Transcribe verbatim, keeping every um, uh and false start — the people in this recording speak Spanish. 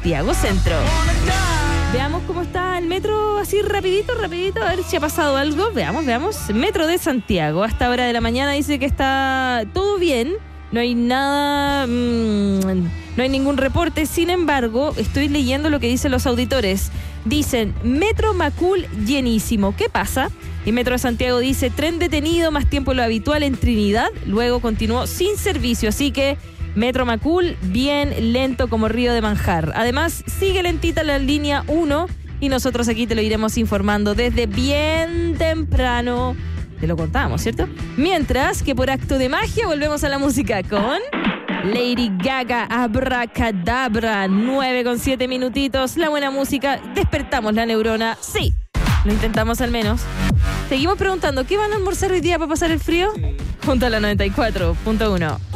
Santiago Centro. Veamos cómo está el metro, así rapidito, rapidito, a ver si ha pasado algo. Veamos, veamos. Metro de Santiago, a esta hora de la mañana dice que está todo bien. No hay nada, mmm, no hay ningún reporte. Sin embargo, estoy leyendo lo que dicen los auditores. Dicen, Metro Macul llenísimo. ¿Qué pasa? Y Metro de Santiago dice, tren detenido, más tiempo de lo habitual en Trinidad. Luego continuó sin servicio, así que Metro Macul bien lento como río de manjar. Además, sigue lentita la línea uno y nosotros aquí te lo iremos informando desde bien temprano. Te lo contamos, ¿cierto? Mientras que por acto de magia volvemos a la música con Lady Gaga, Abracadabra, nueve con siete minutitos. La buena música, despertamos la neurona. Sí, lo intentamos al menos. Seguimos preguntando, ¿qué van a almorzar hoy día para pasar el frío? Junto a la noventa y cuatro punto uno.